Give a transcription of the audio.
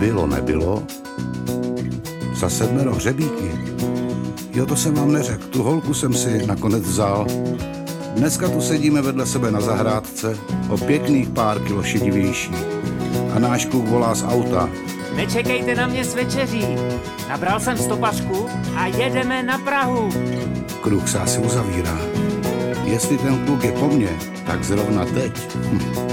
Bylo, nebylo. Za 7 hřebíky. Jo, to jsem vám neřekl. Tu holku jsem si nakonec vzal. Dneska tu sedíme vedle sebe na zahrádce, o pěkných pár kilo šedivější. A náš kluk volá z auta. Nečekejte na mě s večeří. Nabral jsem stopařku a jedeme na Prahu. Kruh se asi uzavírá. Jestli ten kluk je po mně, tak zrovna teď.